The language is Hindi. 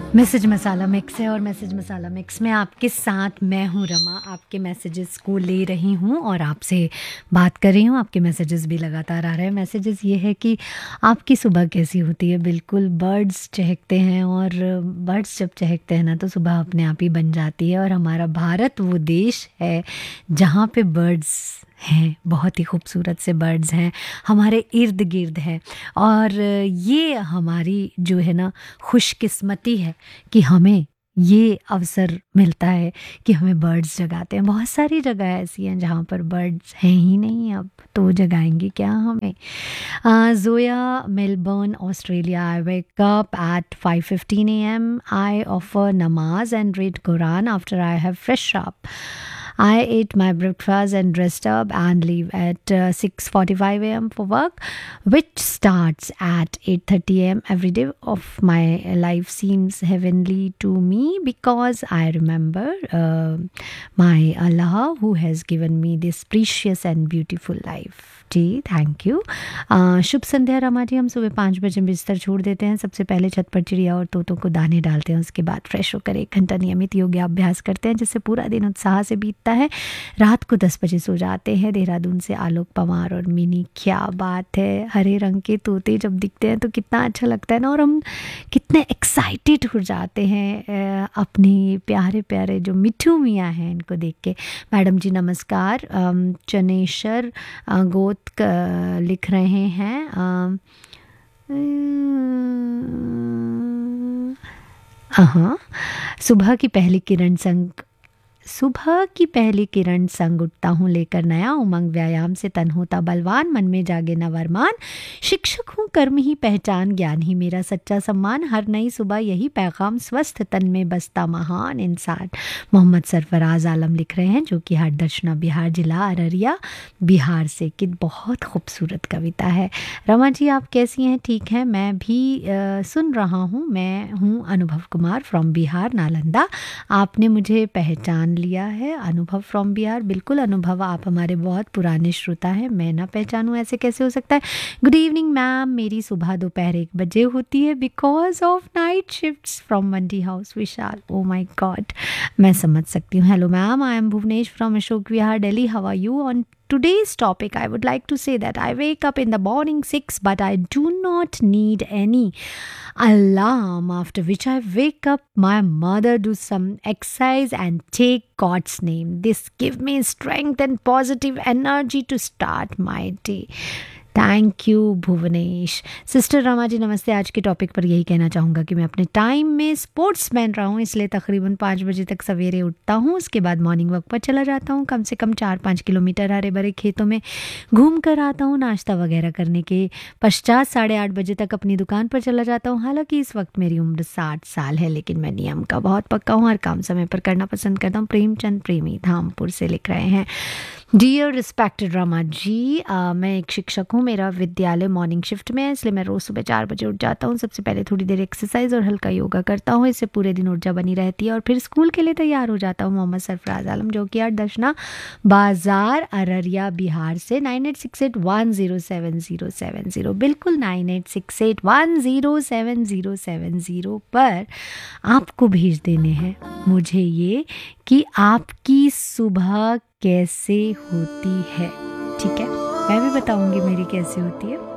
मैसेज मसाला मिक्स है और मैसेज मसाला मिक्स में आपके साथ मैं हूँ रमा। आपके मैसेजेस को ले रही हूँ और आपसे बात कर रही हूँ। आपके मैसेजेस भी लगातार आ रहे हैं। मैसेजेस ये है कि आपकी सुबह कैसी होती है। बिल्कुल बर्ड्स चहकते हैं और बर्ड्स जब चहकते हैं ना तो सुबह अपने आप ही बन जाती है। और हमारा भारत वो देश है जहाँ पे बर्ड्स हैं, बहुत ही खूबसूरत से बर्ड्स हैं हमारे इर्द गिर्द हैं। और ये हमारी जो है ना खुशकिस्मती है कि हमें ये अवसर मिलता है कि हमें बर्ड्स जगाते हैं। बहुत सारी जगह ऐसी हैं जहाँ पर बर्ड्स हैं ही नहीं, अब तो जगाएंगे क्या हमें। Zoya, Melbourne, Australia. I wake up at 5:15 AM. I offer namaz and read Quran after I have fresh up. I ate my breakfast and dressed up and leave at 6:45 AM for work, which starts at 8:30 AM. Every day of my life seems heavenly to me because I remember my Allah who has given me this precious and beautiful life. Ji thank you. शुभ संध्या रमा जी। हम सुबह 5 बजे बिस्तर छोड़ देते हैं। सबसे पहले छत पर चिड़िया और तोतों को दाने डालते हैं। उसके बाद फ्रेश होकर 1 घंटा नियमित योगाभ्यास करते हैं जिससे पूरा दिन उत्साह से बीतता है। रात को 10 बजे सो जाते हैं। देहरादून से आलोक पवार और मिनी। क्या बात है, हरे रंग के तोते जब दिखते हैं तो कितना अच्छा लगता है ना, और हम कितने एक्साइटेड हो जाते हैं अपनी प्यारे प्यारे जो मिठू मियाँ हैं इनको देख के। मैडम जी नमस्कार। चनेश्वर गोत लिख रहे हैं हाँ, सुबह की पहली किरण संग उठता हूँ लेकर नया उमंग। व्यायाम से तन होता बलवान, मन में जागे नवरमान। शिक्षक हूँ कर्म ही पहचान, ज्ञान ही मेरा सच्चा सम्मान। हर नई सुबह यही पैगाम, स्वस्थ तन में बसता महान इंसान। मोहम्मद सरफराज आलम लिख रहे हैं जो कि हरदर्शना बिहार, जिला अररिया बिहार से। कि बहुत खूबसूरत कविता है। रमा जी आप कैसी हैं? ठीक है, मैं भी सुन रहा हूँ। मैं हूँ अनुभव कुमार फ्रॉम बिहार, नालंदा। आपने मुझे पहचान लिया है। अनुभव फ्रॉम बिहार। बिल्कुल अनुभव, आप हमारे बहुत पुराने श्रोता हैं। मैं ना पहचानूं ऐसे कैसे हो सकता है। गुड इवनिंग मैम, मेरी सुबह दोपहर 1 बजे होती है because of night shifts from Mandi house Vishal. Oh my God, मैं समझ सकती हूँ। Hello ma'am, I am Bhuvnesh from Ashok Vihar, Delhi. How are you? On today's topic, I would like to say that I wake up in the morning 6, but I do not need any alarm, after which I wake up, my mother do some exercise and take God's name. This give me strength and positive energy to start my day. Thank you Bhuvnesh. Sister Rama ji नमस्ते। आज के टॉपिक पर यही कहना चाहूँगा कि मैं अपने टाइम में स्पोर्ट्समैन रहा हूँ, इसलिए तकरीबन 5 बजे तक सवेरे उठता हूँ। उसके बाद मॉर्निंग वॉक पर चला जाता हूँ। कम से कम 4-5 किलोमीटर हरे भरे खेतों में घूम कर आता हूँ। नाश्ता वगैरह करने के पश्चात 8:30 बजे तक अपनी दुकान पर चला जाता हूँ। हालांकि इस वक्त मेरी उम्र 60 साल है, लेकिन मैं नियम का बहुत पक्का हूँ। हर काम समय पर करना पसंद करता हूँ। प्रेमचंद प्रेमी धामपुर से लिख रहे हैं। डियर रिस्पेक्टेड रमा जी, मैं एक शिक्षक हूँ। मेरा विद्यालय मॉर्निंग शिफ्ट में है, इसलिए मैं रोज़ सुबह 4 बजे उठ जाता हूँ। सबसे पहले थोड़ी देर एक्सरसाइज और हल्का योगा करता हूँ। इससे पूरे दिन ऊर्जा बनी रहती है और फिर स्कूल के लिए तैयार हो जाता हूँ। मोहम्मद सरफराज आलम जो कि दर्शना बाजार अररिया बिहार से। 9868107070। बिल्कुल 9868107070 पर आपको भेज देने हैं मुझे ये कि आपकी सुबह कैसे होती है। ठीक है, मैं भी बताऊंगी मेरी कैसे होती है।